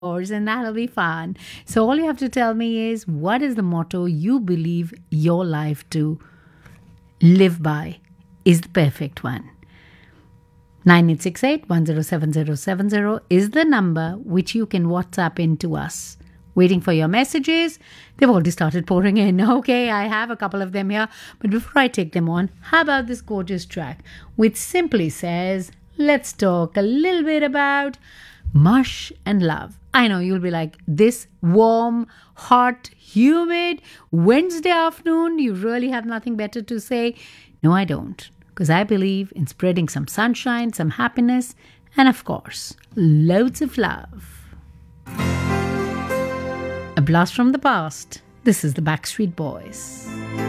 yours, and that'll be fun. So, all you have to tell me is what is the motto you believe your life to live by is the perfect one. 9868 is the number which you can WhatsApp into us. Waiting for your messages. They've already started pouring in. Okay, I have a couple of them here. But before I take them on, how about this gorgeous track, which simply says, let's talk a little bit about mush and love. I know you'll be like, this warm, hot, humid Wednesday afternoon, you really have nothing better to say? No, I don't. Because I believe in spreading some sunshine, some happiness, and of course, loads of love. A blast from the past. This is the Backstreet Boys.